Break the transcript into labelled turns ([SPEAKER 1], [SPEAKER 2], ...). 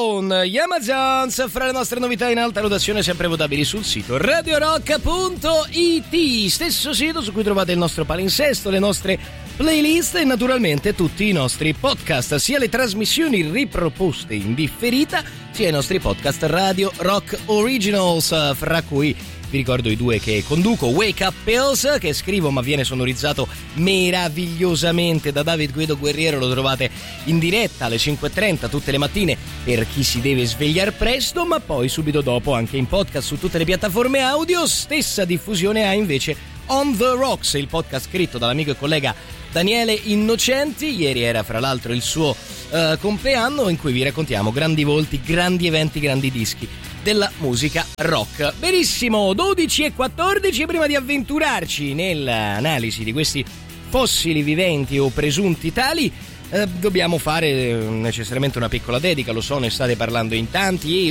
[SPEAKER 1] Stone, gli Amazons, fra le nostre novità in alta rotazione sempre votabili sul sito radiorock.it, stesso sito su cui trovate il nostro palinsesto, le nostre playlist e naturalmente tutti i nostri podcast, sia le trasmissioni riproposte in differita, sia i nostri podcast Radio Rock Originals, fra cui vi ricordo i due che conduco, Wake Up Pills, che scrivo ma viene sonorizzato meravigliosamente da David Guido Guerriero, lo trovate in diretta alle 5:30 tutte le mattine per chi si deve svegliare presto, ma poi subito dopo anche in podcast su tutte le piattaforme audio. Stessa diffusione ha invece On The Rocks, il podcast scritto dall'amico e collega Daniele Innocenti. Ieri era fra l'altro il suo compleanno, in cui vi raccontiamo grandi volti, grandi eventi, grandi dischi della musica rock. Benissimo, 12:14, prima di avventurarci nell'analisi di questi fossili viventi o presunti tali, dobbiamo fare necessariamente una piccola dedica, lo so, ne state parlando in tanti e